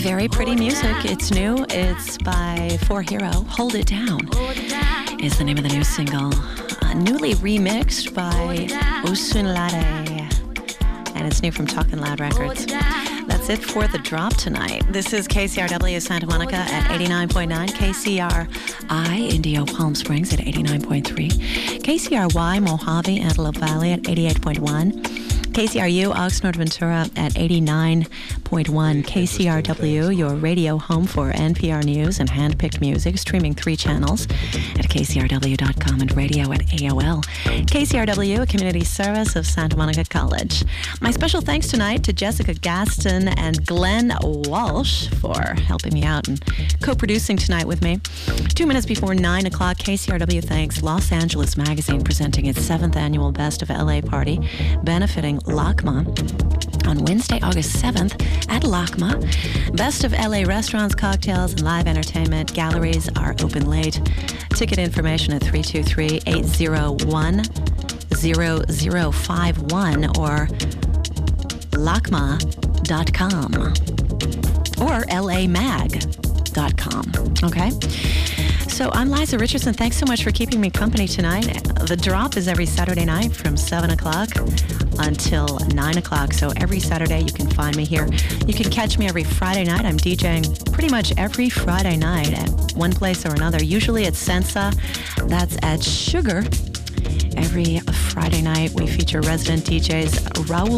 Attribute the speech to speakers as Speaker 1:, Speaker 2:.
Speaker 1: Very pretty music. It's new. It's by For Hero. Hold It Down is the name of the new single. Newly remixed by Osunlade. And it's new from Talkin' Loud Records. That's it for the drop tonight. This is KCRW Santa Monica at 89.9, KCRI Indio Palm Springs at 89.3, KCRY Mojave Antelope Valley at 88.1, KCRU Oxnard Ventura at 89.1, KCRW, your radio home for NPR News and hand-picked music, streaming 3 channels at kcrw.com and radio at AOL. KCRW, a community service of Santa Monica College. My special thanks tonight to Jessica Gaston and Glenn Walsh for helping me out and co-producing tonight with me. 2 minutes before 9 o'clock, KCRW thanks Los Angeles Magazine presenting its 7th annual Best of LA party, benefiting LACMA on Wednesday, August 7th at LACMA. Best of LA restaurants, cocktails, and live entertainment. Galleries are open late. Ticket information at 323-801-0051 or lacma.com or lamag.com. Okay? So I'm Liza Richardson. Thanks so much for keeping me company tonight. The drop is every Saturday night from 7 o'clock until 9 o'clock. So every Saturday you can find me here. You can catch me every Friday night. I'm DJing pretty much every Friday night at one place or another. Usually it's Sensa. That's at Sugar. Every Friday night we feature resident DJs Raul